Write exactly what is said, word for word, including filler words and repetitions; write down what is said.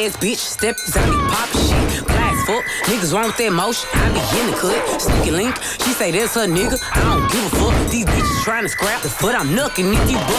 ass bitch, step out me pop shit. Glass fuck, niggas wrong with that motion. I be in the cut, sneaky link. She say that's her nigga. I don't give a fuck. These bitches trying to scrap the foot. I'm knucking if you